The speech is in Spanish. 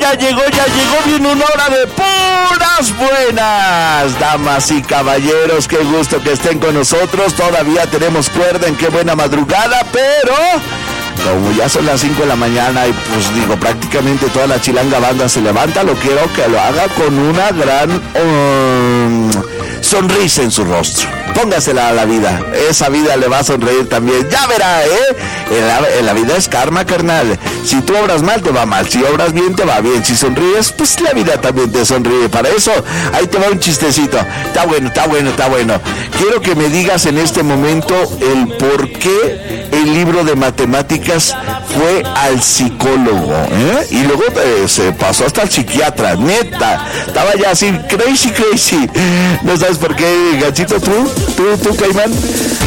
ya llegó, viene una hora de puras buenas. Damas y caballeros, qué gusto que estén con nosotros. Todavía tenemos cuerda en Qué Buena Madrugada, pero como ya son las 5 de la mañana y pues digo, prácticamente toda la chilanga banda se levanta, lo quiero que lo haga con una gran sonrisa en su rostro. Póngasela a la vida, esa vida le va a sonreír también, ya verá, en la vida es karma, carnal. Si tú obras mal, te va mal, si obras bien, te va bien, si sonríes, pues la vida también te sonríe. Para eso, ahí te va un chistecito, está bueno. Quiero que me digas en este momento el por qué el libro de matemáticas fue al psicólogo, y luego se pasó hasta el psiquiatra, neta, estaba ya así, crazy, ¿no sabes por qué, Gachito, tú, Caimán?